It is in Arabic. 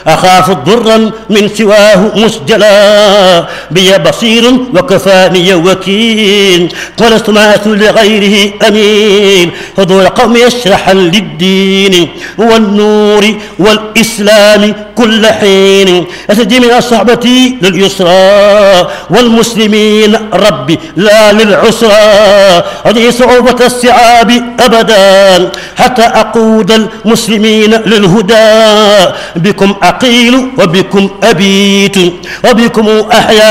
أخاف ضرا من سواه مسجلا بي بصير وكفاني وكيل ولست مات لغيره أمين حضور قوم يشرحا للدين والنور والإسلام كل حين أسجي من الصحبة لليسرى والمسلمين ربي لا للعسرى هذه صعوبة الصعاب أبدا حتى أقود المسلمين للهدى بكم أقيل وبكم أبيت وبكم أحيا